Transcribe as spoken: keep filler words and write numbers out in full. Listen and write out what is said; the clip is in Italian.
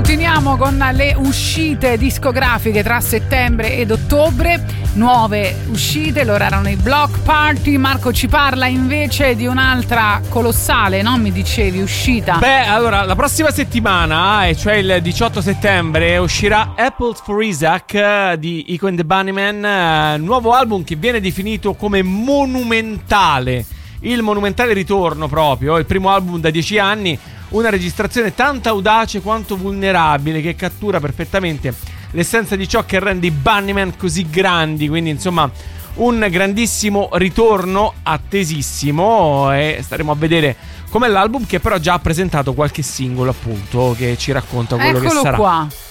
Continuiamo con le uscite discografiche tra settembre ed ottobre, nuove uscite, loro erano i Block Party. Marco ci parla invece di un'altra colossale, no? Mi dicevi, uscita. Beh, allora, la prossima settimana, e cioè il diciotto settembre, uscirà Apples for Isaac di Echo and the Bunnymen, nuovo album che viene definito come monumentale. Il monumentale ritorno proprio, il primo album da dieci anni, una registrazione tanto audace quanto vulnerabile che cattura perfettamente l'essenza di ciò che rende i Bunnymen così grandi. Quindi insomma un grandissimo ritorno, attesissimo, e staremo a vedere com'è l'album, che però già ha presentato qualche singolo appunto che ci racconta quello Eccolo che sarà. Qua.